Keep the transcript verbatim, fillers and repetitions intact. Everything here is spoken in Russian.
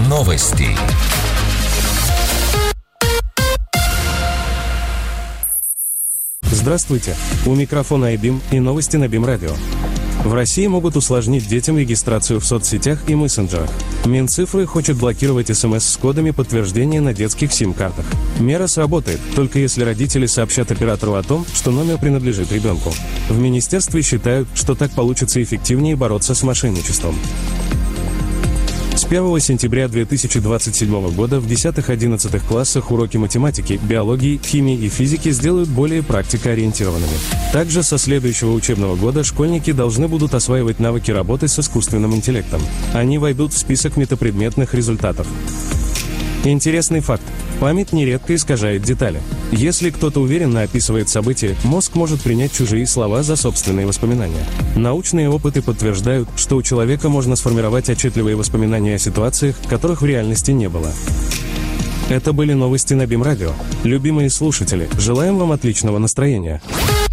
Новости. Здравствуйте, у микрофона iBeam и новости на BeamRadio. Радио. В России могут усложнить детям регистрацию в соцсетях и мессенджерах. Минцифры хочет блокировать СМС с кодами подтверждения на детских сим-картах. Мера сработает, только если родители сообщат оператору о том, что номер принадлежит ребенку. В министерстве считают, что так получится эффективнее бороться с мошенничеством. С первого сентября две тысячи двадцать седьмого года в десятых-одиннадцатых классах уроки математики, биологии, химии и физики сделают более практикоориентированными. Также со следующего учебного года школьники должны будут осваивать навыки работы с искусственным интеллектом. Они войдут в список метапредметных результатов. Интересный факт. Память нередко искажает детали. Если кто-то уверенно описывает события, мозг может принять чужие слова за собственные воспоминания. Научные опыты подтверждают, что у человека можно сформировать отчетливые воспоминания о ситуациях, которых в реальности не было. Это были новости на BeamRadio. Любимые слушатели, желаем вам отличного настроения.